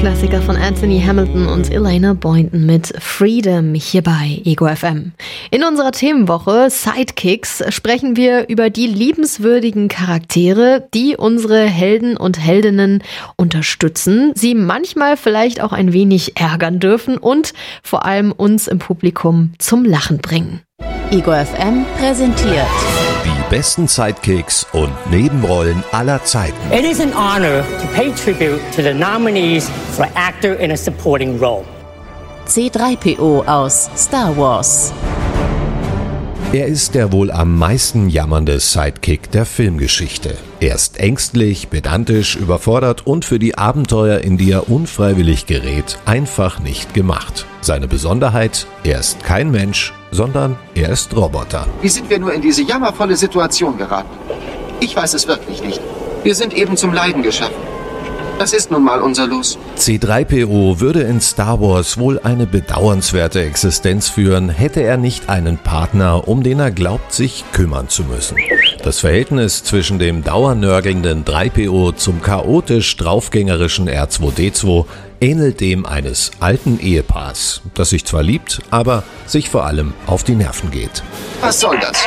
Pop-Klassiker von Anthony Hamilton und Elena Boynton mit Freedom hier bei Ego FM. In unserer Themenwoche Sidekicks sprechen wir über die liebenswürdigen Charaktere, die unsere Helden und Heldinnen unterstützen, sie manchmal vielleicht auch ein wenig ärgern dürfen und vor allem uns im Publikum zum Lachen bringen. Ego FM präsentiert die besten Sidekicks und Nebenrollen aller Zeiten. It is an honor to pay tribute to the nominees for actor in a supporting role. C3PO aus Star Wars. Er ist der wohl am meisten jammernde Sidekick der Filmgeschichte. Er ist ängstlich, pedantisch, überfordert und für die Abenteuer, in die er unfreiwillig gerät, einfach nicht gemacht. Seine Besonderheit: er ist kein Mensch, sondern er ist Roboter. Wie sind wir nur in diese jammervolle Situation geraten? Ich weiß es wirklich nicht. Wir sind eben zum Leiden geschaffen. Das ist nun mal unser Los. C3PO würde in Star Wars wohl eine bedauernswerte Existenz führen, hätte er nicht einen Partner, um den er glaubt, sich kümmern zu müssen. Das Verhältnis zwischen dem dauernörgelnden 3PO zum chaotisch draufgängerischen R2-D2 ähnelt dem eines alten Ehepaars, das sich zwar liebt, aber sich vor allem auf die Nerven geht. Was soll das?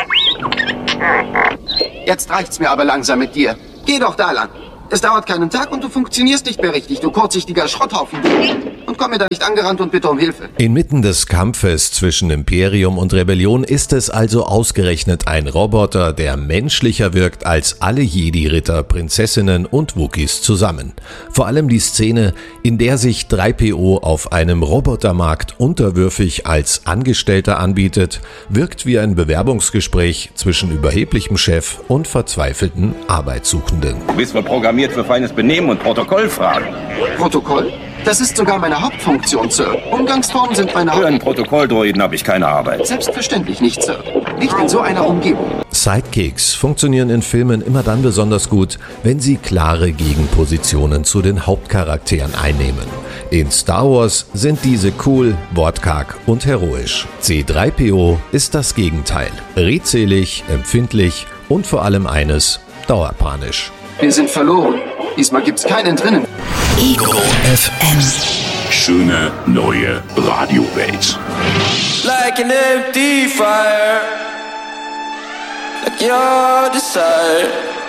Jetzt reicht's mir aber langsam mit dir. Geh doch da lang. Es dauert keinen Tag und du funktionierst nicht mehr richtig, du kurzsichtiger Schrotthaufen. Und komm mir da nicht angerannt und bitte um Hilfe. Inmitten des Kampfes zwischen Imperium und Rebellion ist es also ausgerechnet ein Roboter, der menschlicher wirkt als alle Jedi-Ritter, Prinzessinnen und Wookiees zusammen. Vor allem die Szene, in der sich 3PO auf einem Robotermarkt unterwürfig als Angestellter anbietet, wirkt wie ein Bewerbungsgespräch zwischen überheblichem Chef und verzweifelten Arbeitssuchenden. Du bist wohl programmiert für feines Benehmen und Protokollfragen. Protokoll? Das ist sogar meine Hauptfunktion, Sir. Umgangsformen sind meine Für einen Protokolldroiden habe ich keine Arbeit. Selbstverständlich nicht, Sir. Nicht in so einer Umgebung. Sidekicks funktionieren in Filmen immer dann besonders gut, wenn sie klare Gegenpositionen zu den Hauptcharakteren einnehmen. In Star Wars sind diese cool, wortkarg und heroisch. C3PO ist das Gegenteil. Redselig, empfindlich und vor allem eines: dauerpanisch. Wir sind verloren. Diesmal gibt's kein Entrinnen. Ego FM. Schöne neue Radiowelt. Like an empty fire, like your desire.